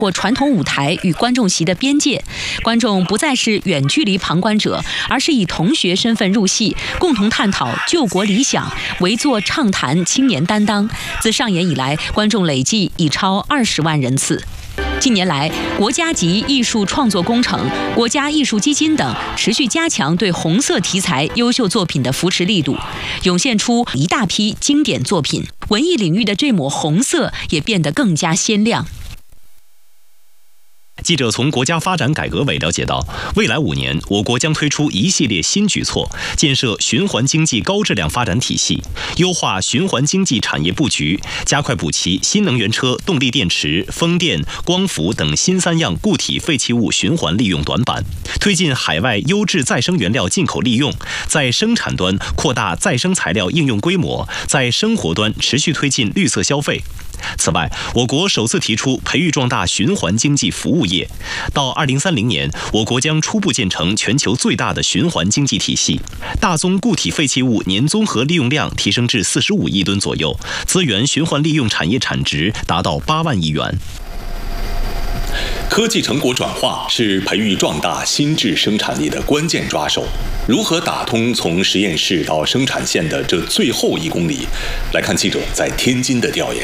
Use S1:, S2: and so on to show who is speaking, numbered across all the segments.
S1: 或传统舞台与观众席的边界，观众不再是远距离旁观者，而是以同学身份入戏，共同探讨救国理想，围坐畅谈青年担当。自上演以来，观众累计已超20万人次。近年来，国家级艺术创作工程、国家艺术基金等持续加强对红色题材优秀作品的扶持力度，涌现出一大批经典作品。文艺领域的这抹红色也变得更加鲜亮。
S2: 记者从国家发展改革委了解到，未来5年，我国将推出一系列新举措，建设循环经济高质量发展体系，优化循环经济产业布局，加快补齐新能源车、动力电池、风电、光伏等新3样固体废弃物循环利用短板，推进海外优质再生原料进口利用，在生产端扩大再生材料应用规模，在生活端持续推进绿色消费。此外，我国首次提出培育壮大循环经济服务业，到2030年，我国将初步建成全球最大的循环经济体系，大宗固体废弃物年综合利用量提升至45亿吨左右，资源循环利用产业产值达到8万亿元。
S3: 科技成果转化是培育壮大新质生产力的关键抓手。如何打通从实验室到生产线的这最后1公里？来看记者在天津的调研。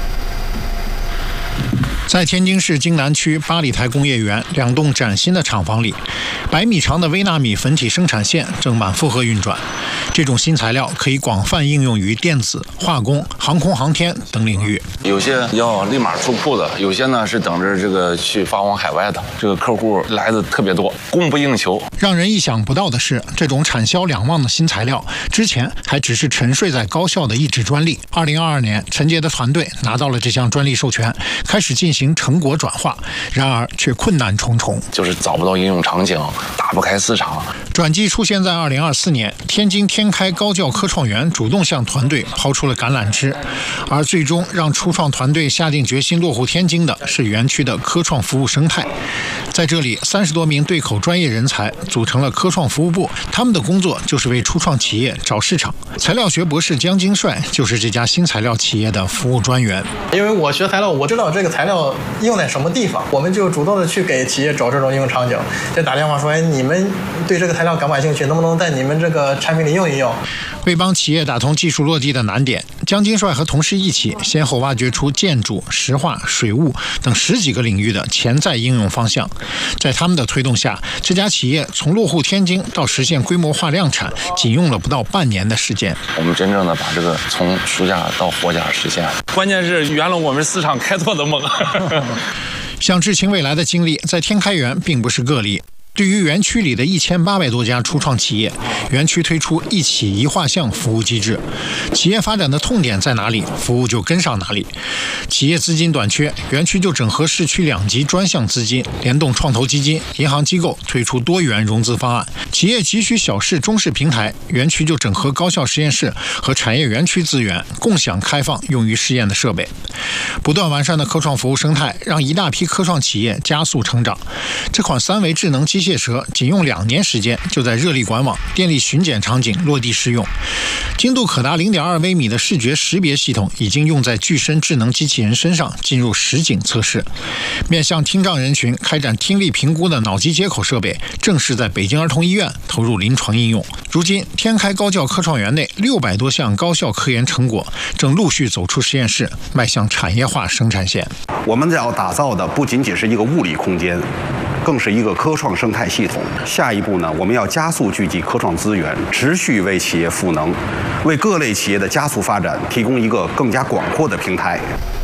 S4: 在天津市京南区八里台工业园2栋崭新的厂房里，100米长的微纳米粉体生产线正满负荷运转。这种新材料可以广泛应用于电子、化工、航空航天等领域。
S5: 有些要立马出库的，有些呢是等着这个去发往海外的。这个客户来的特别多，供不应求。
S4: 让人意想不到的是，这种产销两旺的新材料，之前还只是沉睡在高校的一纸专利。2022年，陈杰的团队拿到了这项专利授权，开始进行成果转化，然而却困难重重，
S5: 就是找不到应用场景，打不开市场。
S4: 转机出现在2024年，天津天开高教科创园主动向团队抛出了橄榄枝，而最终让初创团队下定决心落户天津的是园区的科创服务生态。在这里，30多名对口专业人才组成了科创服务部，他们的工作就是为初创企业找市场。材料学博士江金帅就是这家新材料企业的服务专员。
S6: 因为我学材料，我知道这个材料用在什么地方，我们就主动的去给企业找这种应用场景，就打电话说，你们对这个材料感不感兴趣，能不能在你们这个产品里用一用。
S4: 为帮企业打通技术落地的难点，江金帅和同事一起先后挖掘出建筑、石化、水务等10几个领域的潜在应用方向。在他们的推动下，这家企业从落户天津到实现规模化量产，仅用了不到半年的时间。
S5: 我们真正的把这个从暑假到活假实现，关键是圆了我们市场开拓的梦。
S4: 想知青未来的经历，在天开园并不是个例。对于园区里的1800多家初创企业，园区推出一企一画像服务机制，企业发展的痛点在哪里，服务就跟上哪里。企业资金短缺，园区就整合市区2级专项资金，联动创投基金、银行机构推出多元融资方案。企业急需小试中试平台，园区就整合高校实验室和产业园区资源，共享开放用于试验的设备。不断完善的科创服务生态，让一大批科创企业加速成长。这款3维智能机械蛇仅用2年时间，就在热力管网、电力巡检场景落地试用。精度可达0.2微米的视觉识别系统已经用在具身智能机器人身上，进入实景测试。面向听障人群开展听力评估的脑机接口设备，正式在北京儿童医院投入临床应用。如今，天开高教科创园内600多项高校科研成果正陆续走出实验室，迈向产业化生产线。
S7: 我们要打造的不仅仅是一个物理空间，更是一个科创生态系统。下一步呢，我们要加速聚集科创资源，持续为企业赋能，为各类企业的加速发展提供一个更加广阔的平台。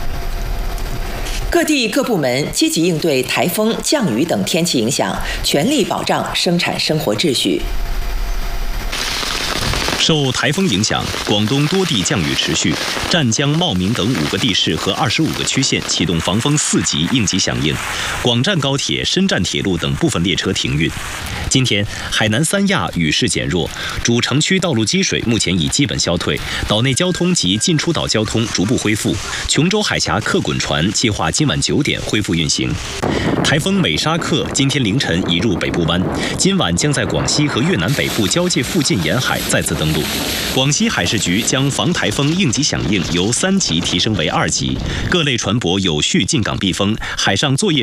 S8: 各地各部门积极应对台风、降雨等天气影响，全力保障生产生活秩序。
S2: 受台风影响，广东多地降雨持续，湛江、茂名等5个地市和25个区县启动防风4级应急响应，广湛高铁、深湛铁路等部分列车停运。今天，海南三亚雨势减弱，主城区道路积水目前已基本消退，岛内交通及进出岛交通逐步恢复。琼州海峡客滚船计划今晚9点恢复运行。台风美沙克今天凌晨移入北部湾，今晚将在广西和越南北部交界附近沿海再次登陆。 度。广西海事局将防台风应急响应由3级提升为2级，各类船舶有序进港避风，海上作业